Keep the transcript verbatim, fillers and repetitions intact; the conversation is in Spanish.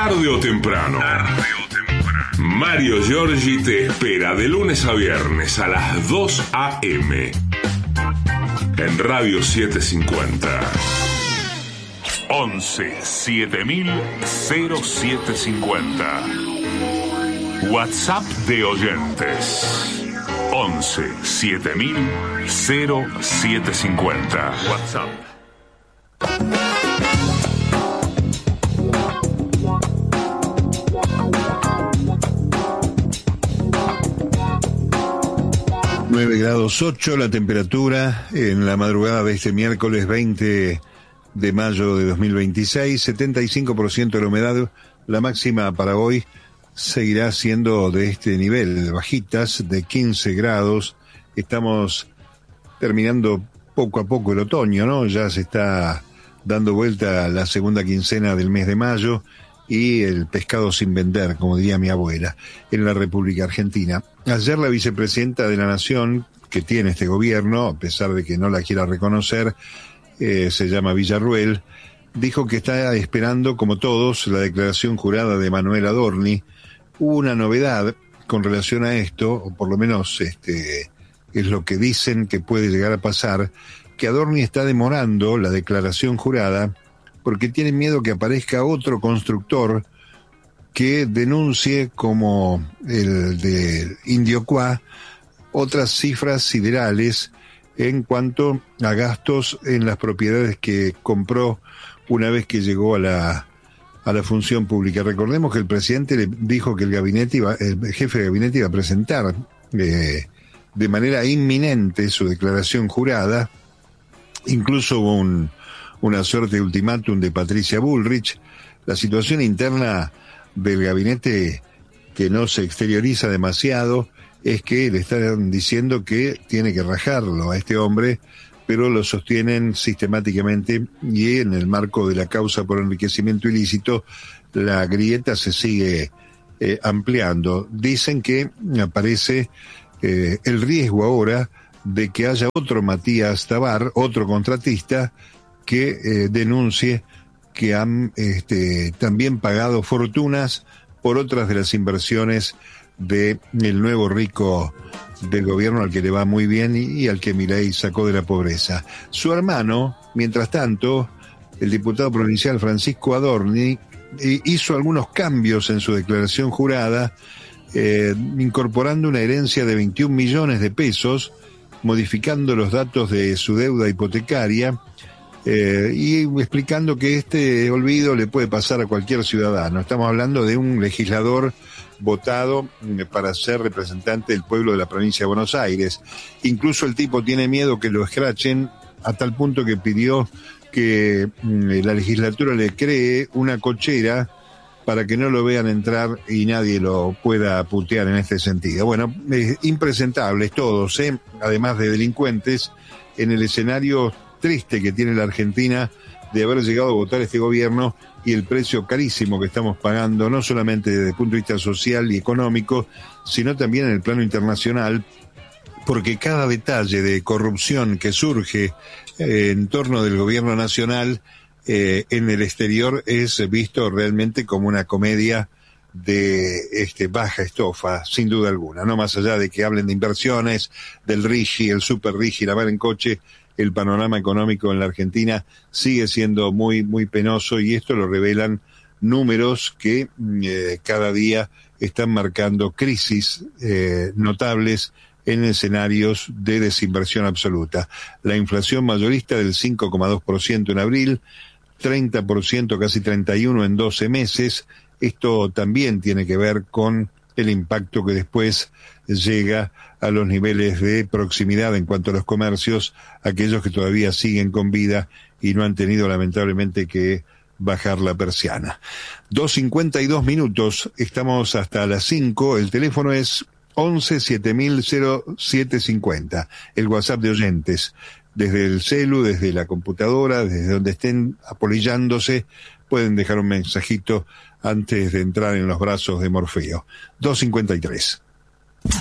Tarde o temprano. Tarde o temprano. Mario Giorgi te espera de lunes a viernes a las dos a eme en Radio setecientos cincuenta. once siete mil cero siete cincuenta. WhatsApp de oyentes. once siete mil cero siete cincuenta. WhatsApp. nueve grados ocho la temperatura en la madrugada de este miércoles veinte de mayo de dos mil veintiséis, setenta y cinco por ciento de la humedad. La máxima para hoy seguirá siendo de este nivel, bajitas de quince grados. Estamos terminando poco a poco el otoño, ¿no? Ya se está dando vuelta la segunda quincena del mes de mayo y el pescado sin vender, como diría mi abuela, en la República Argentina. Ayer la vicepresidenta de la Nación, que tiene este gobierno, a pesar de que no la quiera reconocer, eh, se llama Villarruel, dijo que está esperando, como todos, la declaración jurada de Manuel Adorni. Hubo una novedad con relación a esto, o por lo menos este es lo que dicen que puede llegar a pasar, que Adorni está demorando la declaración jurada porque tiene miedo que aparezca otro constructor que denuncie, como el de Indiocuá, otras cifras siderales en cuanto a gastos en las propiedades que compró una vez que llegó a la a la función pública. Recordemos que el presidente le dijo que el gabinete iba, el jefe de gabinete iba a presentar eh, de manera inminente su declaración jurada. Incluso hubo un, una suerte de ultimátum de Patricia Bullrich. La situación interna del gabinete, que no se exterioriza demasiado, es que le están diciendo que tiene que rajarlo a este hombre, pero lo sostienen sistemáticamente, y en el marco de la causa por enriquecimiento ilícito, la grieta se sigue eh, ampliando. Dicen que aparece eh, el riesgo ahora de que haya otro Matías Tabar, otro contratista, que eh, denuncie que han este, también pagado fortunas por otras de las inversiones de el nuevo rico del gobierno, al que le va muy bien y, y al que Milei sacó de la pobreza. Su hermano, mientras tanto, el diputado provincial Francisco Adorni, hizo algunos cambios en su declaración jurada, eh, incorporando una herencia de veintiún millones de pesos, modificando los datos de su deuda hipotecaria, eh, y explicando que este olvido le puede pasar a cualquier ciudadano. Estamos hablando de un legislador votado para ser representante del pueblo de la provincia de Buenos Aires. Incluso el tipo tiene miedo que lo escrachen, a tal punto que pidió que la legislatura le cree una cochera para que no lo vean entrar y nadie lo pueda putear en este sentido. Bueno, eh, impresentables todos, ¿eh? Además de delincuentes, en el escenario triste que tiene la Argentina de haber llegado a votar este gobierno y el precio carísimo que estamos pagando, no solamente desde el punto de vista social y económico, sino también en el plano internacional, porque cada detalle de corrupción que surge eh, en torno del gobierno nacional eh, en el exterior es visto realmente como una comedia de este baja estofa, sin duda alguna, no más allá de que hablen de inversiones, del Rigi, el Super Rigi, la mar en coche. El panorama económico en la Argentina sigue siendo muy, muy penoso, y esto lo revelan números que eh, cada día están marcando crisis eh, notables en escenarios de desinversión absoluta. La inflación mayorista del cinco coma dos por ciento en abril, treinta por ciento, casi treinta y uno por ciento en doce meses. Esto también tiene que ver con el impacto que después llega a los niveles de proximidad en cuanto a los comercios, aquellos que todavía siguen con vida y no han tenido lamentablemente que bajar la persiana. dos cincuenta y dos minutos, estamos hasta las cinco, el teléfono es once siete mil cero siete cincuenta, el WhatsApp de oyentes, desde el celu, desde la computadora, desde donde estén apolillándose, pueden dejar un mensajito antes de entrar en los brazos de Morfeo. dos cincuenta y tres.